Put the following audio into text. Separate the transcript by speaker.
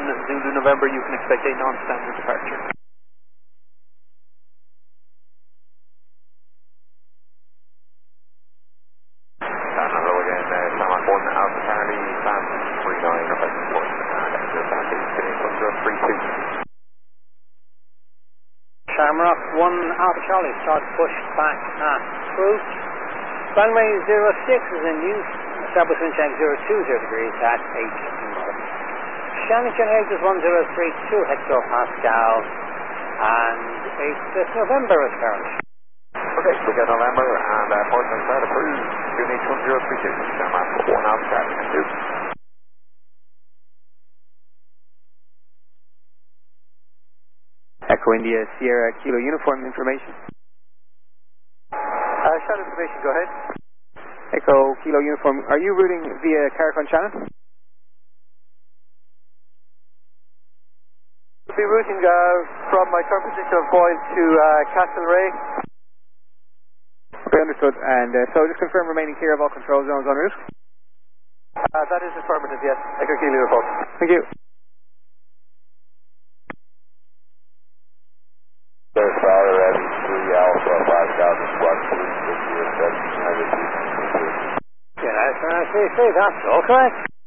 Speaker 1: Zulu November, you can expect a non-standard departure.
Speaker 2: Hello again, Shamrock 1 Alpha Charlie, Sam 39, requesting push, and enter Sandy, finish 132.
Speaker 3: Shamrock 1 Alpha Charlie, start push back at approach. Runway 06 is in use, establish wind check 020 degrees at 8 knots. Shannon Ages 1032 hectopascal, and 8th November is current.
Speaker 2: Okay, we got November, and push and start approved, unit 1032, Shamrock 1 Alpha Charlie, and 2.
Speaker 4: Echo India Sierra Kilo uniform information.
Speaker 1: Shot information, go ahead.
Speaker 4: Echo Kilo uniform, are you routing via Carrick on Shannon?
Speaker 1: We'll be routing from my current position on point to Castlereagh.
Speaker 4: Okay, understood. And so just confirm remaining clear of all control zones en route.
Speaker 1: That is affirmative, yes. Echo Kilo uniform.
Speaker 4: Thank you.
Speaker 2: There's Father Eddie 3 Alpha 5000
Speaker 3: Yeah, that's all correct.